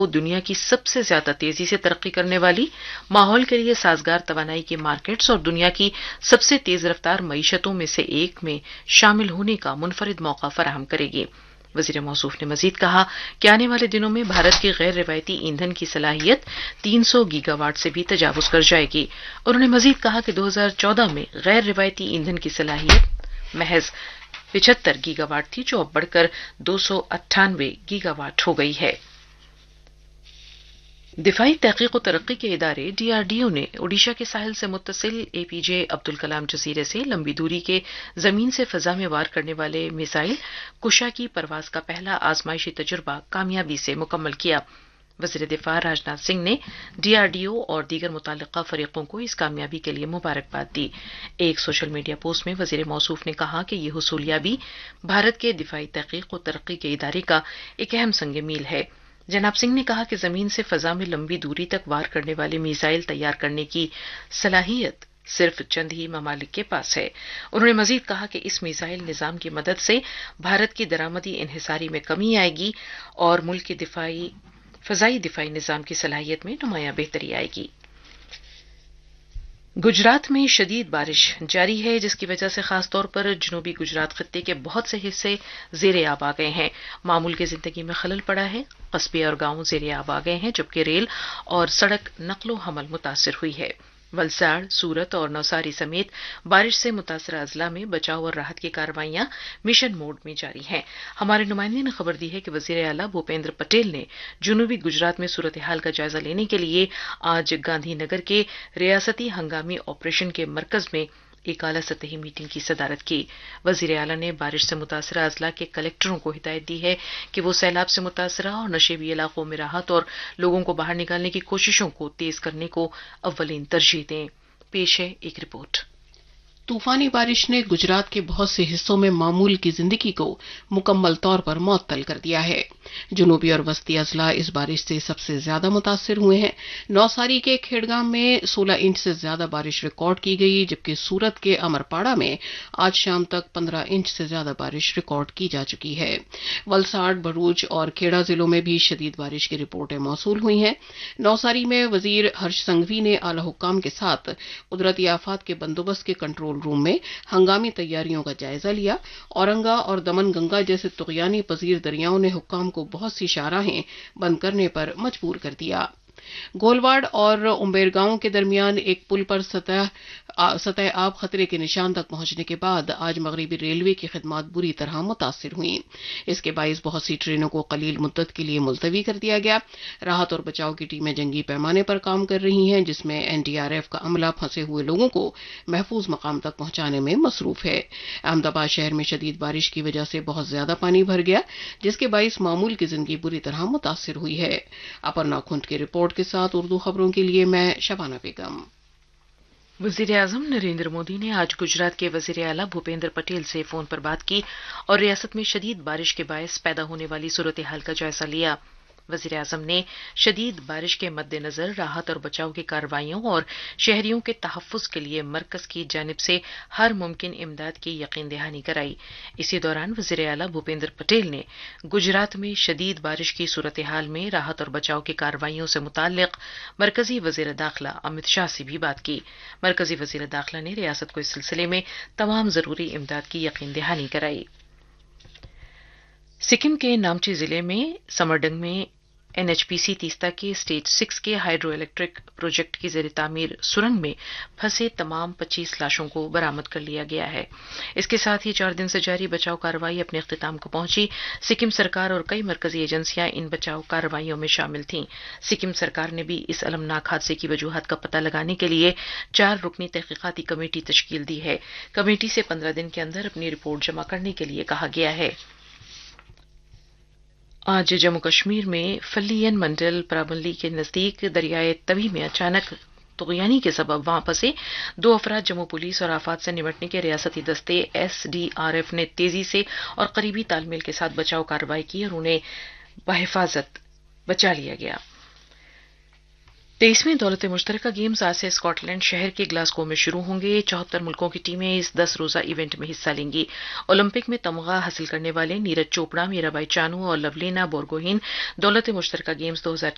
دنیا کی سب سے زیادہ تیزی سے ترقی کرنے والی، ماحول کے لیے سازگار توانائی کی مارکیٹس اور دنیا کی سب سے تیز رفتار معیشتوں میں سے ایک میں شامل ہونے کا منفرد موقع فراہم کرے گی۔ وزیر موصوف نے مزید کہا کہ آنے والے دنوں میں بھارت کی غیر روایتی ایندھن کی صلاحیت 300 گیگا واٹ سے بھی تجاوز کر جائے گی۔ انہوں نے مزید کہا کہ 2014 میں غیر روایتی ایندھن کی صلاحیت محض 75 گیگا واٹ تھی، جو اب بڑھ کر 298 گیگا واٹ ہو گئی ہے۔ دفاعی تحقیق و ترقی کے ادارے DRDO نے اوڈیشہ کے ساحل سے متصل APJ عبدالکلام جزیرے سے لمبی دوری کے زمین سے فضا میں وار کرنے والے میزائل کشا کی پرواز کا پہلا آزمائشی تجربہ کامیابی سے مکمل کیا۔ وزیر دفاع راجناتھ سنگھ نے DRDO اور دیگر متعلقہ فریقوں کو اس کامیابی کے لیے مبارکباد دی۔ ایک سوشل میڈیا پوسٹ میں وزیر موصوف نے کہا کہ یہ حصولیابی بھارت کے دفاعی تحقیق و ترقی کے ادارے کا ایک اہم سنگ میل ہے۔ جناب سنگھ نے کہا کہ زمین سے فضا میں لمبی دوری تک وار کرنے والے میزائل تیار کرنے کی صلاحیت صرف چند ہی ممالک کے پاس ہے۔ انہوں نے مزید کہا کہ اس میزائل نظام کی مدد سے بھارت کی درآمدی انحصاری میں کمی آئے گی اور ملک کے فضائی دفاعی نظام کی صلاحیت میں نمایاں بہتری آئے گی۔ گجرات میں شدید بارش جاری ہے، جس کی وجہ سے خاص طور پر جنوبی گجرات خطے کے بہت سے حصے زیر آب آ گئے ہیں۔ معمول کی زندگی میں خلل پڑا ہے، قصبے اور گاؤں زیر آب آ گئے ہیں، جبکہ ریل اور سڑک نقل و حمل متاثر ہوئی ہے۔ ولساڑ، سورت اور نوساری سمیت بارش سے متاثرہ اضلاع میں بچاؤ اور راحت کی کارروائیاں مشن موڈ میں جاری ہیں۔ ہمارے نمائندے نے خبر دی ہے کہ وزیر اعلیٰ بھوپیندر پٹیل نے جنوبی گجرات میں صورتحال کا جائزہ لینے کے لیے آج گاندھی نگر کے ریاستی ہنگامی آپریشن کے مرکز میں ایک اعلیٰ سطحی میٹنگ کی صدارت کی۔ وزیر اعلیٰ نے بارش سے متاثرہ اضلاع کے کلکٹروں کو ہدایت دی ہے کہ وہ سیلاب سے متاثرہ اور نشیبی علاقوں میں راحت اور لوگوں کو باہر نکالنے کی کوششوں کو تیز کرنے کو اولین ترجیح دیں۔ پیش ہے ایک رپورٹ۔ طوفانی بارش نے گجرات کے بہت سے حصوں میں معمول کی زندگی کو مکمل طور پر معطل کر دیا ہے۔ جنوبی اور وسطی اضلاع اس بارش سے سب سے زیادہ متاثر ہوئے ہیں۔ نوساری کے کھیڑگام میں 16 انچ سے زیادہ بارش ریکارڈ کی گئی، جبکہ سورت کے امرپاڑا میں آج شام تک 15 انچ سے زیادہ بارش ریکارڈ کی جا چکی ہے۔ ولساڑ، بھروچ اور کھیڑا ضلعوں میں بھی شدید بارش کی رپورٹیں موصول ہوئی ہیں۔ نوساری میں وزیر ہرش سنگھوی نے اعلی حکام کے ساتھ قدرتی آفات کے بندوبست کے کنٹرول روم میں ہنگامی تیاریوں کا جائزہ لیا۔ اورنگا اور دمن گنگا جیسے طغیانی پذیر دریاؤں نے حکام کو بہت سی شاہراہیں بند کرنے پر مجبور کر دیا۔ گولواڑ اور امبیر گاؤں کے درمیان ایک پل پر سطح آب خطرے کے نشان تک پہنچنے کے بعد آج مغربی ریلوے کی خدمات بری طرح متاثر ہوئیں۔ اس کے باعث بہت سی ٹرینوں کو قلیل مدت کے لیے ملتوی کر دیا گیا۔ راحت اور بچاؤ کی ٹیمیں جنگی پیمانے پر کام کر رہی ہیں، جس میں NDRF کا عملہ پھنسے ہوئے لوگوں کو محفوظ مقام تک پہنچانے میں مصروف ہے۔ احمد آباد شہر میں شدید بارش کی وجہ سے بہت زیادہ پانی بھر گیا، جس کے باعث معمول کی زندگی بری طرح متاثر ہوئی ہے۔ اپرنا کھنڈ کی رپورٹ کے ساتھ اردو خبروں کے لیے میں شبانہ بیگم۔ وزیر اعظم نریندر مودی نے آج گجرات کے وزیر اعلیٰ بھوپیندر پٹیل سے فون پر بات کی اور ریاست میں شدید بارش کے باعث پیدا ہونے والی صورتحال کا جائزہ لیا۔ وزیر اعظم نے شدید بارش کے مد نظر راحت اور بچاؤ کی کارروائیوں اور شہریوں کے تحفظ کے لیے مرکز کی جانب سے ہر ممکن امداد کی یقین دہانی کرائی۔ اسی دوران وزیر اعلیٰ بھوپیندر پٹیل نے گجرات میں شدید بارش کی صورتحال میں راحت اور بچاؤ کی کارروائیوں سے متعلق مرکزی وزیر داخلہ امت شاہ سے بھی بات کی۔ مرکزی وزیر داخلہ نے ریاست کو اس سلسلے میں تمام ضروری امداد کی یقین دہانی کرائی۔ سکم کے نامچی ضلع میں سمرڈنگ میں NHPC تیستا کے اسٹیج 6 کے ہائیڈرو الیکٹرک پروجیکٹ کی زیر تعمیر سرنگ میں پھنسے تمام 25 لاشوں کو برآمد کر لیا گیا ہے۔ اس کے ساتھ ہی 4 دن سے جاری بچاؤ کارروائی اپنے اختتام کو پہنچی۔ سکم سرکار اور کئی مرکزی ایجنسیاں ان بچاؤ کارروائیوں میں شامل تھیں۔ سکم سرکار نے بھی اس المناک حادثے کی وجوہات کا پتہ لگانے کے لیے 4 رکنی تحقیقاتی کمیٹی تشکیل دی ہے۔ کمیٹی سے 15 دن کے اندر اپنی رپورٹ جمع کرنے کے لیے کہا گیا ہے۔ آج جموں کشمیر میں فلین منڈل پرابلی کے نزدیک دریائے توی میں اچانک طغیانی کے سبب وہاں پھنسے 2 افراد جموں پولیس اور آفات سے نمٹنے کے ریاستی دستے SDRF نے تیزی سے اور قریبی تال میل کے ساتھ بچاؤ کارروائی کی اور انہیں بحفاظت بچا لیا گیا۔ 23ویں دولت مشترکہ گیمز آج سے اسکاٹ لینڈ شہر کے گلاسگو میں شروع ہوں گے۔ 74 ملکوں کی ٹیمیں اس 10 روزہ ایونٹ میں حصہ لیں گی۔ اولمپک میں تمغہ حاصل کرنے والے نیرج چوپڑا، میرا بائی چانو اور لولینا بورگوہین دولت مشترکہ گیمز 2024